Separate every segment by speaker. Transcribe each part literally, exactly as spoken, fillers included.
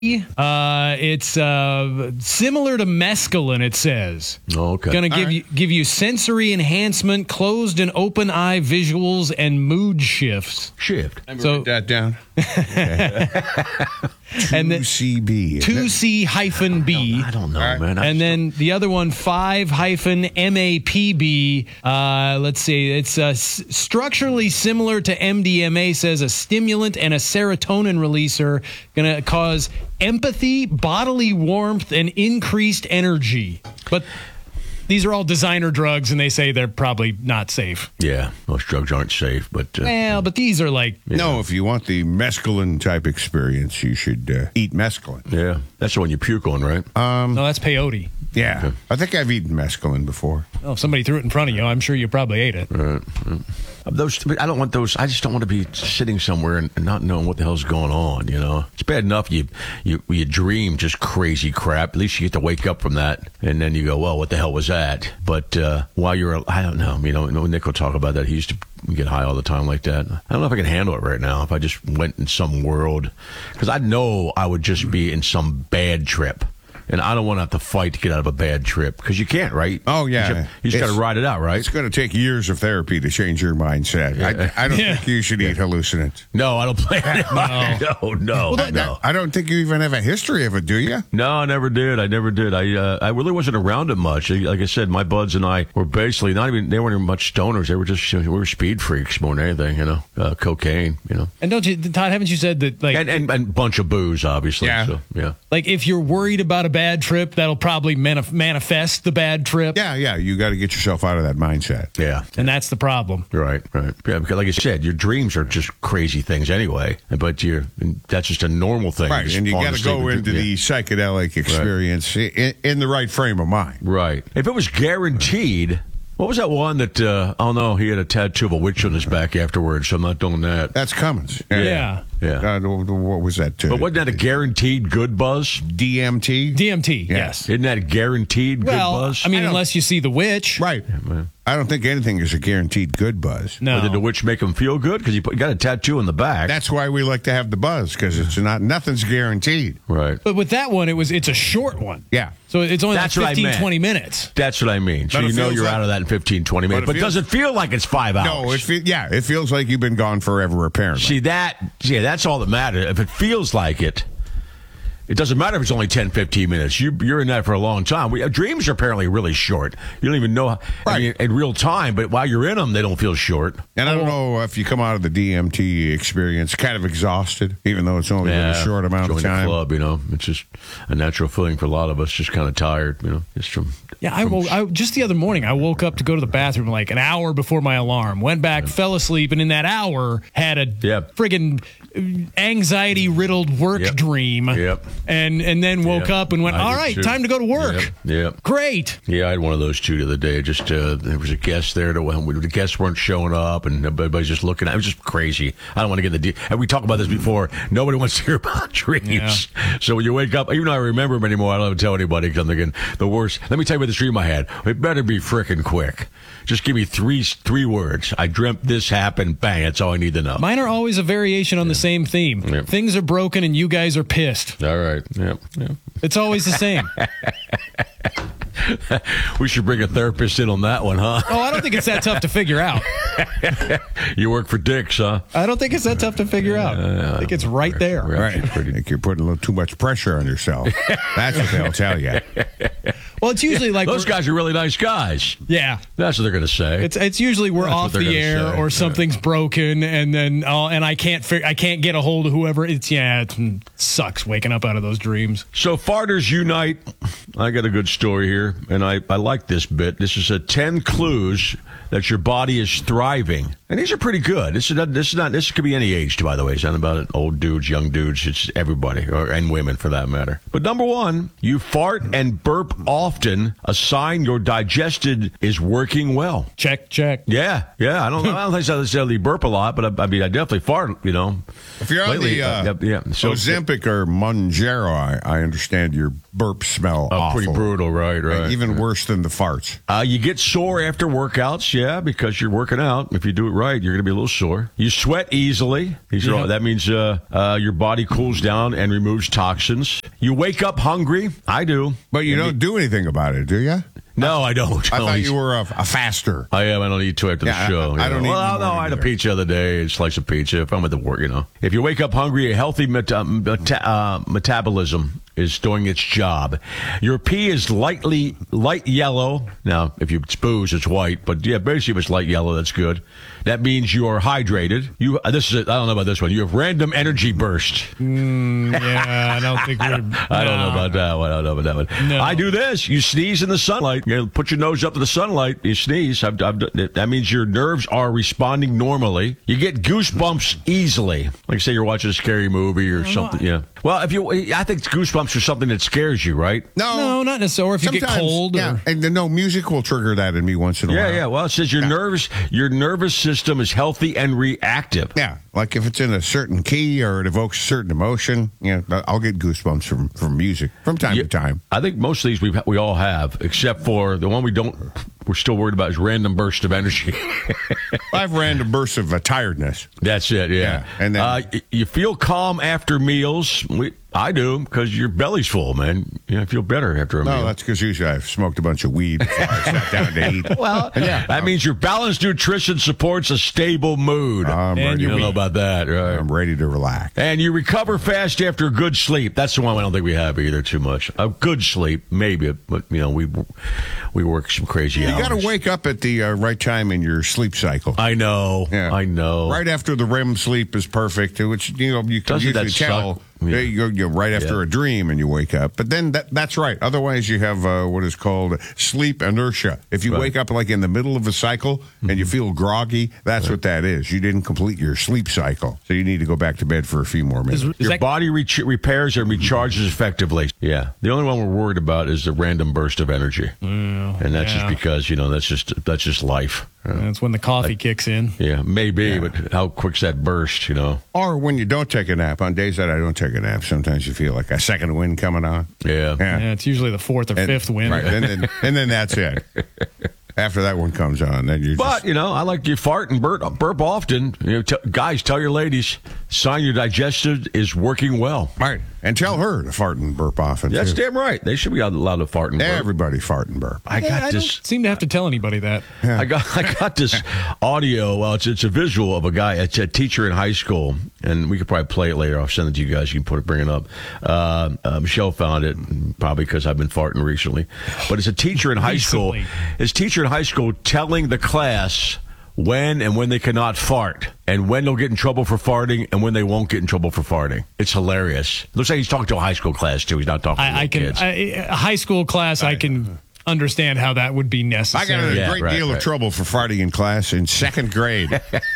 Speaker 1: Uh, it's uh, similar to mescaline, it says.
Speaker 2: Oh, okay.
Speaker 1: Going to give
Speaker 3: right.
Speaker 1: you give you sensory enhancement, closed and open eye visuals, and mood shifts.
Speaker 2: Shift.
Speaker 3: Let me
Speaker 1: So-
Speaker 3: write that down.
Speaker 1: And then
Speaker 3: two C B.
Speaker 1: two C hyphen B.
Speaker 2: I don't know,
Speaker 3: All right.
Speaker 2: man. I
Speaker 1: And
Speaker 2: just
Speaker 1: then the other one, five hyphen M A P B. Uh, let's see. It's uh, s- structurally similar to M D M A, says a stimulant and a serotonin releaser, going to cause empathy, bodily warmth, and increased energy. But these are all designer drugs, and they say they're probably not safe.
Speaker 2: Yeah, most drugs aren't safe, but uh,
Speaker 1: Well, but these are like,
Speaker 3: No, if you want the mescaline type experience, you should uh, eat mescaline.
Speaker 2: yeah, that's the one you puke on, right?
Speaker 1: no, that's peyote.
Speaker 3: Yeah. I think I've eaten mescaline before.
Speaker 1: Oh, if somebody threw it in front of you, I'm sure you probably ate it.
Speaker 2: Right. Those, I don't want those. I just don't want to be sitting somewhere and, and not knowing what the hell's going on. You know, it's bad enough you you you dream just crazy crap. At least you get to wake up from that, and then you go, well, what the hell was that? But uh, while you're, I don't know. You know, Nick will talk about that. He used to get high all the time like that. I don't know if I can handle it right now. If I just went in some world, because I know I would just be in some bad trip. And I don't want to have to fight to get out of a bad trip, because you can't, right?
Speaker 3: Oh, yeah.
Speaker 2: You just, you just got to ride it out, right?
Speaker 3: It's going to take years of therapy to change your mindset. I, I don't
Speaker 1: Yeah.
Speaker 3: think you should eat hallucinants.
Speaker 2: No, I don't play it. No, no, no. no.
Speaker 3: I don't think you even have a history of it, do you?
Speaker 2: No, I never did. I never did. I uh, I really wasn't around it much. Like I said, my buds and I were basically not even, they weren't even much stoners. They were just, we were speed freaks more than anything, you know, uh, cocaine, you know.
Speaker 1: And don't you, Todd, haven't you said that, like,
Speaker 2: And, and, and bunch of booze, obviously.
Speaker 3: Yeah.
Speaker 2: So, yeah.
Speaker 1: like if you're worried about a bad trip, that'll probably manif- manifest the bad trip?
Speaker 3: Yeah, yeah. You got to get yourself out of that mindset.
Speaker 2: Yeah.
Speaker 1: And that's the problem.
Speaker 2: Right, right. Yeah, because like I said, your dreams are just crazy things anyway, but you're, that's just a normal thing.
Speaker 3: Right,
Speaker 2: just
Speaker 3: and you
Speaker 2: falling
Speaker 3: got to
Speaker 2: asleep
Speaker 3: go
Speaker 2: and-
Speaker 3: into
Speaker 2: yeah.
Speaker 3: the psychedelic experience in, in the right frame of mind.
Speaker 2: Right. If it was guaranteed, what was that one that, uh, oh no, he had a tattoo of a witch on his back afterwards, so I'm not doing that.
Speaker 3: That's Cummins.
Speaker 1: Yeah.
Speaker 2: Yeah.
Speaker 3: Uh, what was that? Uh,
Speaker 2: But wasn't that a guaranteed good buzz?
Speaker 3: D M T?
Speaker 1: D M T, yes.
Speaker 2: Isn't that a guaranteed good
Speaker 1: Well,
Speaker 2: buzz?
Speaker 1: I mean,
Speaker 3: I don't-
Speaker 1: unless you see the witch.
Speaker 3: Right. I don't think anything is a guaranteed good buzz.
Speaker 1: No.
Speaker 2: Or did the witch make him feel good? Because he put, got a tattoo in the back.
Speaker 3: That's why we like to have the buzz, because it's not nothing's guaranteed.
Speaker 2: right.
Speaker 1: But with that one, it was it's a short one.
Speaker 3: Yeah.
Speaker 1: So it's only
Speaker 2: That's
Speaker 1: like
Speaker 2: what I
Speaker 1: fifteen,
Speaker 2: meant.
Speaker 1: twenty minutes.
Speaker 2: That's what I mean. So
Speaker 3: But it
Speaker 2: you know
Speaker 3: feels
Speaker 2: you're
Speaker 3: like-
Speaker 2: out of that in fifteen, twenty minutes.
Speaker 3: But
Speaker 2: But,
Speaker 3: it
Speaker 2: does
Speaker 3: feels-
Speaker 2: it feel like it's five hours?
Speaker 3: No, it fe- yeah, it feels like you've been gone forever, apparently.
Speaker 2: See, that, yeah, that's all that matters. If it feels like it, it doesn't matter if it's only ten, fifteen minutes. You, you're in that for a long time. We, uh, dreams are apparently really short. You don't even know, how, I
Speaker 3: Right.
Speaker 2: mean, in real time, but while you're in them, they don't feel short.
Speaker 3: and I don't know if you come out of the D M T experience kind of exhausted, even though it's only been a short amount
Speaker 2: join
Speaker 3: of time.
Speaker 2: the club, you know. It's just a natural feeling for a lot of us, just kind of tired, you know, just from...
Speaker 1: Yeah, I, woke, I just the other morning, I woke up to go to the bathroom like an hour before my alarm. Went back, fell asleep, and in that hour had a
Speaker 2: Yep.
Speaker 1: friggin' anxiety-riddled work
Speaker 2: Yep.
Speaker 1: dream.
Speaker 2: Yep.
Speaker 1: And and then woke
Speaker 2: Yep.
Speaker 1: up and went,
Speaker 2: I
Speaker 1: all
Speaker 2: did
Speaker 1: right,
Speaker 2: too.
Speaker 1: time to go to work.
Speaker 2: Yep. Yep.
Speaker 1: Great.
Speaker 2: Yeah, I had one of those too the other day. Just uh, there was a guest there to when we, the guests weren't showing up, and everybody's just looking. It was just crazy. I don't want to get the. De- and we talked about this before. Nobody wants to hear about dreams.
Speaker 1: Yeah.
Speaker 2: So when you wake up, even though I remember them anymore, I don't have to tell anybody because I'm thinking the worst. Let me tell you about this dream I had. It better be frickin' quick. Just give me three three words. I dreamt this happened. Bang. That's all I need to know.
Speaker 1: Mine are always a variation on the same theme.
Speaker 2: Yep.
Speaker 1: Things are broken and you guys are pissed.
Speaker 2: all right. Yep. Yep.
Speaker 1: It's always the same.
Speaker 2: We should bring a therapist in on that one, huh?
Speaker 1: Oh, I don't think it's that tough to figure out.
Speaker 2: You work for Dick's, huh?
Speaker 1: I don't think it's that tough to figure out. I think it's right there.
Speaker 2: We're
Speaker 3: Right.
Speaker 2: actually
Speaker 3: I think you're putting a little too much pressure on yourself. That's what they'll tell you.
Speaker 1: Well, it's usually like
Speaker 2: Those
Speaker 1: we're-
Speaker 2: guys are really nice guys.
Speaker 1: Yeah.
Speaker 2: That's what they're going to say.
Speaker 1: It's it's usually we're
Speaker 2: That's what
Speaker 1: off
Speaker 2: they're
Speaker 1: the
Speaker 2: gonna
Speaker 1: air
Speaker 2: say.
Speaker 1: or something's broken and then oh, and I can't fig- I can't get a hold of whoever. It's yeah, it sucks waking up out of those dreams.
Speaker 2: So Farters Unite, I got a good story here, and I, I like this bit. This is a ten clues that your body is thriving. And these are pretty good. This is not, this is not, this could be any age, by the way. It's not about old dudes, young dudes. It's everybody, or, and women for that matter. But number one, you fart and burp often, a sign your digestion is working well.
Speaker 1: Check, check.
Speaker 2: Yeah, yeah. I don't I don't think I necessarily burp a lot, but I, I mean, I definitely fart, you know.
Speaker 3: If you're on
Speaker 2: Lately,
Speaker 3: the uh,
Speaker 2: uh, yeah, yeah. So-
Speaker 3: Ozempic or Monjaro, I, I understand your burps smell
Speaker 2: Oh,
Speaker 3: awful.
Speaker 2: pretty brutal, right, right.
Speaker 3: Even worse than the farts.
Speaker 2: Uh, you get sore after workouts, yeah, because you're working out. If you do it right. You're going to be a little sore. You sweat easily. These are all, that means uh, uh, your body cools down and removes toxins. You wake up hungry. I do.
Speaker 3: But you don't do anything about it, do you?
Speaker 2: No, I don't.
Speaker 3: I
Speaker 2: No,
Speaker 3: thought
Speaker 2: he's-
Speaker 3: you were a, a faster.
Speaker 2: I am. I don't eat two after
Speaker 3: Yeah,
Speaker 2: the show.
Speaker 3: I- I
Speaker 2: you
Speaker 3: don't
Speaker 2: know.
Speaker 3: eat
Speaker 2: Well,
Speaker 3: in the
Speaker 2: no, I
Speaker 3: morning
Speaker 2: had a
Speaker 3: either.
Speaker 2: pizza the other day, a slice of pizza. If I'm at the work, you know. If you wake up hungry, a healthy meta- meta- uh, metabolism is doing its job. Your pee is lightly light yellow. Now, if you it's booze, it's white. But yeah, basically, if it's light yellow, that's good. That means you are hydrated. You. Uh, this is. I don't know about this one. You have random energy burst.
Speaker 1: Mm, yeah, I don't think we're.
Speaker 2: I don't know about that one. I don't know about that one.
Speaker 1: No.
Speaker 2: I do this. You sneeze in the sunlight. You know, put your nose up to the sunlight. You sneeze. I've, I've, that means your nerves are responding normally. You get goosebumps easily. Like say you're watching a scary movie or something. Yeah. Well, if you, I think goosebumps are something that scares you, right?
Speaker 3: No,
Speaker 1: No, not necessarily. Or if you get
Speaker 3: Sometimes,
Speaker 1: cold.
Speaker 3: yeah,
Speaker 1: Or,
Speaker 3: and then no music will trigger that in me once in a
Speaker 2: Yeah,
Speaker 3: while.
Speaker 2: yeah. Well, it says your nerves, your nervous system is healthy and reactive.
Speaker 3: Yeah, like if it's in a certain key or it evokes a certain emotion, yeah, I'll get goosebumps from, from music from time
Speaker 2: Yeah,
Speaker 3: to time.
Speaker 2: I think most of these we we all have, except for the one we don't. We're still worried about is random burst of energy.
Speaker 3: I have random bursts of uh, tiredness.
Speaker 2: That's it. Yeah,
Speaker 3: Yeah, and then-
Speaker 2: uh, y- you feel calm after meals. We, I do because your belly's full, man. You know, I feel better after a
Speaker 3: No,
Speaker 2: meal.
Speaker 3: that's because usually I've smoked a bunch of weed before I sat down to eat.
Speaker 2: well, yeah. That means your balanced nutrition supports a stable mood.
Speaker 3: I'm
Speaker 1: And
Speaker 3: ready,
Speaker 2: you
Speaker 1: you
Speaker 2: don't know about that, right?
Speaker 3: I'm ready to relax.
Speaker 2: And you recover fast after good sleep. That's the one I don't think we have either too much. A good sleep, maybe, but you know we we work some crazy
Speaker 3: You
Speaker 2: hours.
Speaker 3: got to wake up at the uh, right time in your sleep cycle.
Speaker 2: I know.
Speaker 3: Yeah.
Speaker 2: I know.
Speaker 3: Right after the R E M sleep is perfect, which you know you can
Speaker 2: Doesn't
Speaker 3: usually
Speaker 2: that
Speaker 3: tell.
Speaker 2: suck? Yeah.
Speaker 3: You go you're right after
Speaker 2: Yeah.
Speaker 3: a dream and you wake up. But then that, that's right. Otherwise, you have uh, what is called sleep inertia. If you
Speaker 2: Right.
Speaker 3: wake up like in the middle of a cycle and you feel groggy, that's what that is. You didn't complete your sleep cycle, so you need to go back to bed for a few more minutes.
Speaker 1: Is
Speaker 2: Your
Speaker 1: that-
Speaker 2: body re- repairs and recharges effectively. Yeah. The only one we're worried about is the random burst of energy. and that's
Speaker 1: yeah.
Speaker 2: just because, you know, that's just that's just life. Uh,
Speaker 1: That's when the coffee kicks in.
Speaker 2: yeah, maybe,
Speaker 3: Yeah.
Speaker 2: but how quick's that burst, you know?
Speaker 3: Or when you don't take a nap. On days that I don't take a nap, sometimes you feel like a second wind coming on.
Speaker 2: Yeah.
Speaker 3: Yeah.
Speaker 1: Yeah, it's usually the fourth or
Speaker 3: And-
Speaker 1: fifth win.
Speaker 3: Right. And then, and then that's it. After that one comes on, then you're
Speaker 2: But,
Speaker 3: just...
Speaker 2: you know, I like you fart and burp, burp often. You know, t- guys, tell your ladies, sign your digestive is working well.
Speaker 3: Right. And tell her to fart and burp often,
Speaker 2: That's
Speaker 3: too.
Speaker 2: damn right. They should be allowed to fart and burp.
Speaker 3: Everybody fart and burp.
Speaker 2: I
Speaker 1: Yeah,
Speaker 2: got
Speaker 1: I
Speaker 2: this.
Speaker 1: don't seem to have to tell anybody that.
Speaker 2: I got I got this audio. Well, it's it's a visual of a guy. It's a teacher in high school, and we could probably play it later. I'll send it to you guys. You can put it, bring it up. Uh, uh, Michelle found it probably because I've been farting recently. But it's a teacher in high school.
Speaker 1: Recently.
Speaker 2: It's a teacher in high school telling the class when and when they cannot fart, and when they'll get in trouble for farting, and when they won't get in trouble for farting. It's hilarious. Looks like he's talking to a high school class too. He's not talking to
Speaker 1: I, I can
Speaker 2: kids.
Speaker 1: I, a high school class. I can understand how that would be
Speaker 3: I
Speaker 1: necessary.
Speaker 3: got in a
Speaker 2: Yeah,
Speaker 3: great
Speaker 2: right,
Speaker 3: deal
Speaker 2: right.
Speaker 3: of trouble for farting in class in second grade.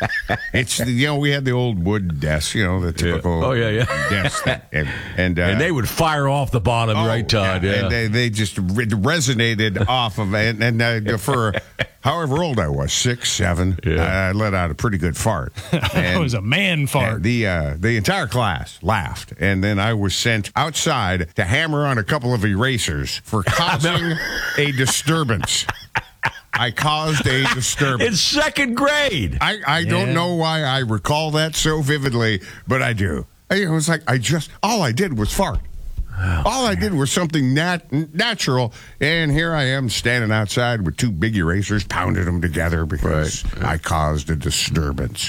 Speaker 3: It's, you know, we had the old wood desk, you know, the typical
Speaker 2: Oh, yeah, yeah.
Speaker 3: desk. That, and and, uh,
Speaker 2: and they would fire off the bottom,
Speaker 3: oh,
Speaker 2: right, Todd? Yeah.
Speaker 3: And they, they just re- resonated off of it. And, and uh, for however old I was, six, seven,
Speaker 2: Yeah.
Speaker 3: I let out a pretty good fart.
Speaker 1: That
Speaker 3: And-
Speaker 1: was a man fart.
Speaker 3: And the uh, the entire class laughed, and then I was sent outside to hammer on a couple of erasers for causing a disturbance. I caused a disturbance.
Speaker 2: In second grade.
Speaker 3: I, I
Speaker 1: Yeah.
Speaker 3: don't know why I recall that so vividly, but I do. I, it was like I just all I did was fart. All I did was something nat- natural, and here I am standing outside with two big erasers, pounding them together because
Speaker 2: Right.
Speaker 3: I caused a disturbance.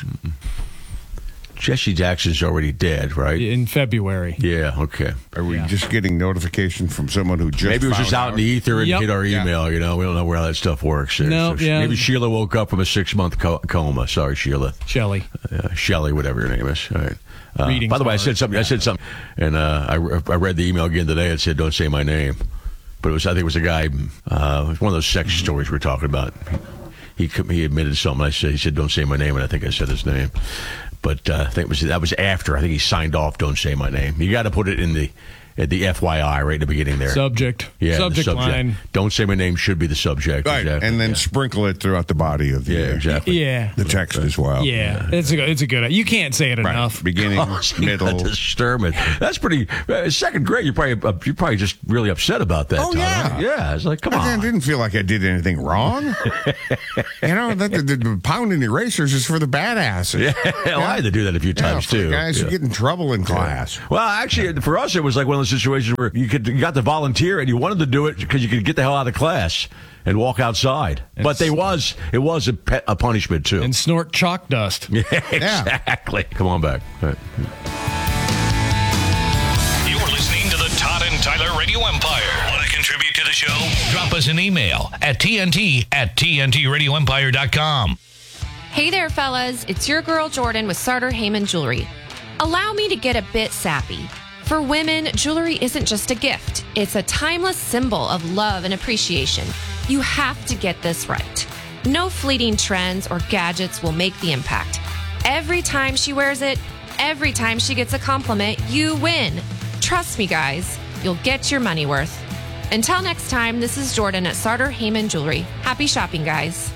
Speaker 2: Jesse Jackson's already dead, right?
Speaker 1: In February.
Speaker 2: Yeah, okay.
Speaker 3: Are we
Speaker 1: Yeah.
Speaker 3: just getting notification from someone who just
Speaker 2: Maybe it was just
Speaker 3: found
Speaker 2: out in the ether and
Speaker 1: Yep.
Speaker 2: hit our
Speaker 3: Yeah.
Speaker 2: email, you know. We don't know where all that stuff works. there.
Speaker 1: No, yeah.
Speaker 2: Maybe Sheila woke up from a six-month co- coma. Sorry, Sheila.
Speaker 1: Shelley.
Speaker 2: Uh, Shelly, whatever your name is. All right. Uh,
Speaker 1: Reading's
Speaker 2: by the way, I
Speaker 1: hard.
Speaker 2: said something. I said something, and uh, I, re- I read the email again today. It said, "Don't say my name," but it was I think it was a guy. Uh, it was one of those sex stories we're talking about. He he, he admitted something. I said he said, "Don't say my name," and I think I said his name. But uh, I think it was that was after. I think he signed off. Don't say my name. You got to put it in the at the F Y I right at the beginning there.
Speaker 1: Subject.
Speaker 2: Yeah,
Speaker 1: subject,
Speaker 2: the subject
Speaker 1: line.
Speaker 2: Don't say my name should be the subject.
Speaker 3: Right,
Speaker 2: Exactly.
Speaker 3: and then
Speaker 2: yeah.
Speaker 3: sprinkle it throughout the body of the,
Speaker 2: Yeah, exactly.
Speaker 1: Yeah.
Speaker 3: the text as well.
Speaker 1: Yeah. It's a, it's a good, you can't say it
Speaker 3: Right.
Speaker 1: enough.
Speaker 3: Beginning,
Speaker 2: Oh, see,
Speaker 3: middle.
Speaker 2: that's disturbing. That's pretty. Uh, second grade, you're probably uh, you're probably just really upset about that.
Speaker 3: Oh,
Speaker 2: Tom,
Speaker 3: yeah.
Speaker 2: right? yeah. It's like, come
Speaker 3: I
Speaker 2: on.
Speaker 3: didn't feel like I did anything wrong. you know, that the, the, the pounding erasers is for the badasses.
Speaker 2: Yeah, well, I had to do that a few
Speaker 3: Yeah,
Speaker 2: times
Speaker 3: for the
Speaker 2: too.
Speaker 3: guys
Speaker 2: Yeah.
Speaker 3: who get in trouble in class.
Speaker 2: Well, actually, for us, it was like one of those situations where you could you got to volunteer and you wanted to do it because you could get the hell out of class and walk outside. But they was it was a, pe- a punishment too.
Speaker 1: And snort chalk dust.
Speaker 2: Yeah, exactly. Come on back. All right.
Speaker 4: You're listening to the Todd and Tyler Radio Empire. Want to contribute to the show? Drop us an email at T N T at T N T radio empire dot com.
Speaker 5: Hey there, fellas. It's your girl Jordan with Sartor Heyman Jewelry. Allow me to get a bit sappy. For women, jewelry isn't just a gift. It's a timeless symbol of love and appreciation. You have to get this right. No fleeting trends or gadgets will make the impact. Every time she wears it, every time she gets a compliment, you win. Trust me, guys. You'll get your money worth. Until next time, this is Jordan at Sartor Heyman Jewelry. Happy shopping, guys.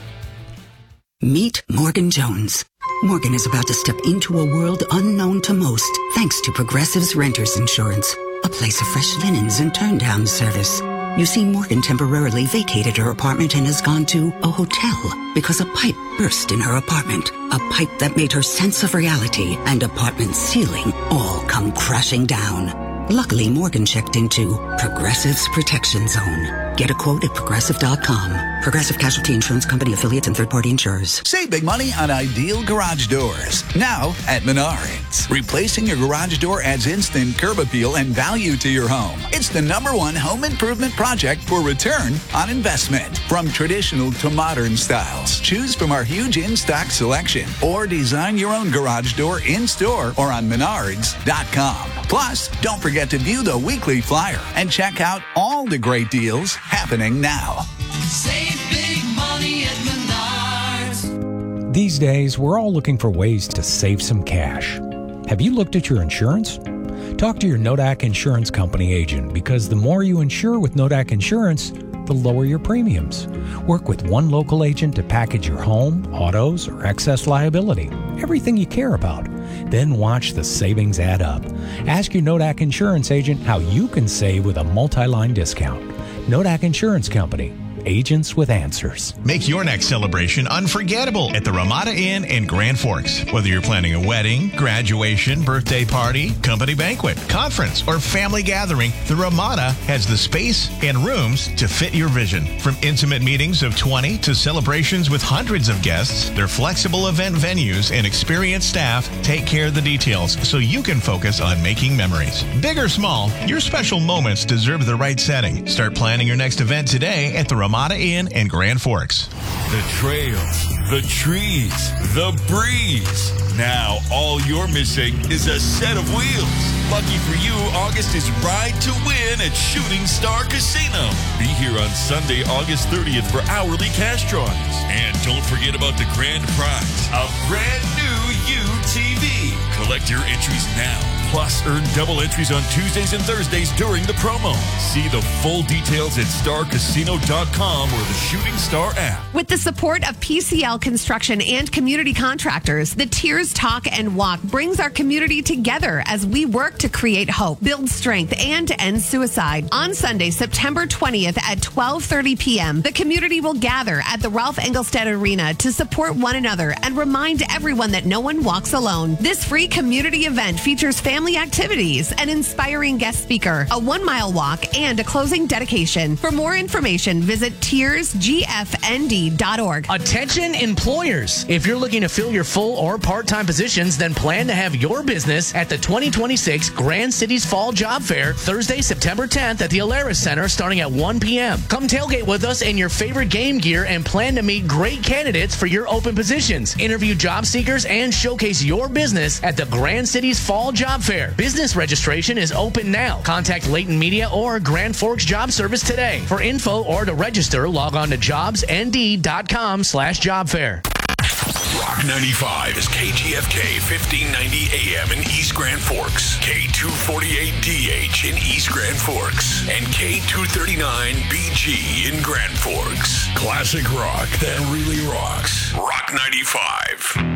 Speaker 6: Meet Morgan Jones. Morgan is about to step into a world unknown to most, thanks to Progressive's Renters Insurance, a place of fresh linens and turn-down service. You see, Morgan temporarily vacated her apartment and has gone to a hotel because a pipe burst in her apartment. A pipe that made her sense of reality and apartment ceiling all come crashing down. Luckily, Morgan checked into Progressive's Protection Zone. Get a quote at progressive dot com. Progressive Casualty Insurance Company, affiliates, and third-party insurers.
Speaker 7: Save big money on ideal garage doors. Now at Menards. Replacing your garage door adds instant curb appeal and value to your home. It's the number one home improvement project for return on investment. From traditional to modern styles, choose from our huge in-stock selection or design your own garage door in-store or on menards dot com. Plus, don't forget to view the weekly flyer and check out all the great deals happening now.
Speaker 8: Save big money at Menards.
Speaker 9: These days, we're all looking for ways to save some cash. Have you looked at your insurance? Talk to your Nodak Insurance Company agent, because the more you insure with Nodak Insurance, the lower your premiums. Work with one local agent to package your home, autos, or excess liability, everything you care about. Then watch the savings add up. Ask your Nodak Insurance agent how you can save with a multi-line discount. Nodak Insurance Company. Agents with answers.
Speaker 10: Make your next celebration unforgettable at the Ramada Inn in Grand Forks. Whether you're planning a wedding, graduation, birthday party, company banquet, conference, or family gathering, the Ramada has the space and rooms to fit your vision. From intimate meetings of twenty to celebrations with hundreds of guests, their flexible event venues and experienced staff take care of the details so you can focus on making memories. Big or small, your special moments deserve the right setting. Start planning your next event today at the Ramada Ramada Inn in Grand Forks.
Speaker 11: The trails, the trees, the breeze. Now all you're missing is a set of wheels. Lucky for you, August is Ride to Win at Shooting Star Casino. Be here on Sunday, August thirtieth for hourly cash drawings. And don't forget about the grand prize, a brand new U T V. Collect your entries now. Plus, earn double entries on Tuesdays and Thursdays during the promo. See the full details at star casino dot com or the Shooting Star app.
Speaker 12: With the support of P C L Construction and community contractors, the Tears Talk and Walk brings our community together as we work to create hope, build strength, and end suicide. On Sunday, September twentieth at twelve thirty p.m., the community will gather at the Ralph Engelstad Arena to support one another and remind everyone that no one walks alone. This free community event features family activities, an inspiring guest speaker, a one-mile walk, and a closing dedication. For more information, visit tears g f n d dot org.
Speaker 13: Attention employers! If you're looking to fill your full or part-time positions, then plan to have your business at the twenty twenty-six Grand Cities Fall Job Fair, Thursday, September tenth at the Alaris Center starting at one p.m. Come tailgate with us in your favorite game gear and plan to meet great candidates for your open positions. Interview job seekers and showcase your business at the Grand Cities Fall Job Fair. Business registration is open now. Contact Leighton Media or Grand Forks Job Service today. For info or to register, log on to jobs n d dot com slash job fair.
Speaker 14: Rock ninety-five is K G F K fifteen ninety A M in East Grand Forks, K two forty-eight D H in East Grand Forks, and K two thirty-nine B G in Grand Forks. Classic rock that really rocks. Rock ninety-five.